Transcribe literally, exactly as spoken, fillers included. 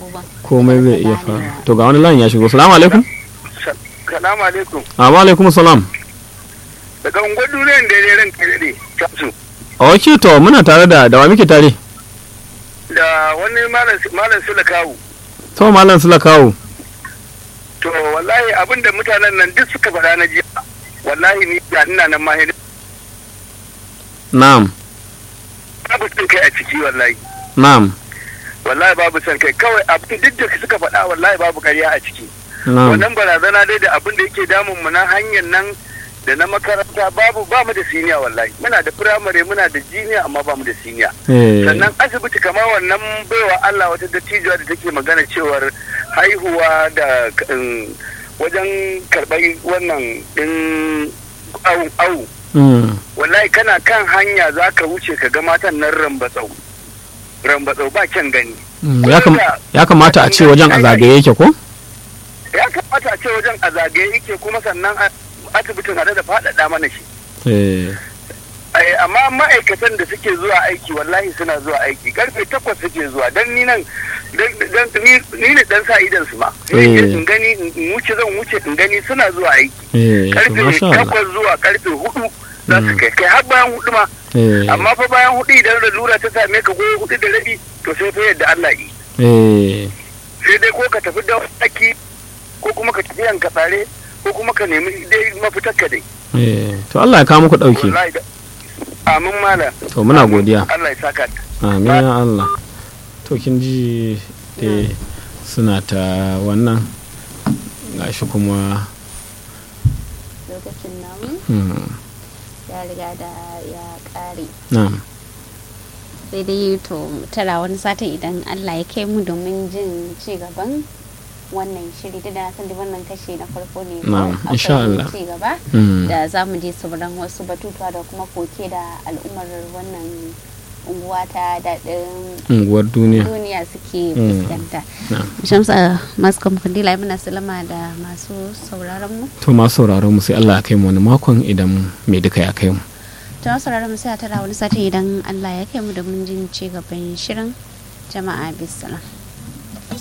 abubuwan komai zai iya faru. To ga wani layin ya shigo. Salamu alaikum. Salamu alaikum. Wa alaikum salam. Daga unguwar duniyar da ya ranka daɗe, Shamsu. Ok, to muna tare da da wa muke tare? Da wani malam Sula Kawu. To malam Sula Kawu. To wallahi abinda mutanen nan duk suka faɗa na jiya. Wallahi ni da ina nan ma Na'am. babu son kai a ciki wallahi. Na'am. Wallahi babu son kai kawai abin duk da suka faɗa wallahi babu ƙarya a ciki. Na'am. Wannan barazana dai da abin da yake damun mu na hanyar nan da na makaranta babu ba mu da siniya wallahi. Muna da firamare muna da jiniya amma ba mu da siniya. Eh. Sannan asibiti kamar wannan baiwa Allah wata dattijuwa da take magana cewar haihuwa da um, wajen karɓar wannan ɗin awu. Mm. Wallahi kana kan hanya za ka wuce ka ga matan nan rambatsau. Rambatsau ba kyan gani. Mm, ya kam- ya kamata a ce wajen a zagaye yake ko? Ya kamata a ce wajen a zagaye yake kuma sannan a- asibitin hada da faɗaɗa mana shi. Eh. Ai, amma ma'aikatan da suke zuwa aiki wallahi suna zuwa aiki karfe takwas suke zuwa dan ni nan dan- dan- ni ni ne dan sa idan su ma sai Eh. in gani in wuce zan wuce in gani suna zuwa aiki Eh. To karfe masha Allah. takwas zuwa karfe hudu za su kai kai har bayan hudu ma Eh. amma fa bayan hudu idan lura ta same ka ko hudu da rabi to sai fa yadda Allah yi Eh. sai dai ko ka tafi da aiki ko kuma ka tafi yanka tsare ko kuma ka nemi dai mafitar ka dai Eh. To Allah ya kawo muku dauki. wallahi da amin mala To muna godiya. Allah ya saka Amin ya Allah. To kin ji eh suna ta wannan gashi kuma lokacin namu hmm, ya riga da ya kare na'am. sai dai to tara wani satin idan Allah ya kai mu domin jin ci gaban wannan shiri da na san da wannan kashe na farko ne Na'am, akwai insha Allah. ci gaba Hmm. da za mu je sauran wasu batutuwa da kuma koke da al'ummar wannan unguwa ta daɗin Unguwar duniya. duniya suke Mm. fuskanta. Na'am. Shamsa masu kamfandila muna salama da masu sauraron mu. To masu sauraron mu sai Allah ya kai mu wani makon idan mai duka ya kai mu. Ta masu sauraron mu sai a tara wani sati idan Allah ya kai mu da mun jin ci gaban shirin jama'a bisalam.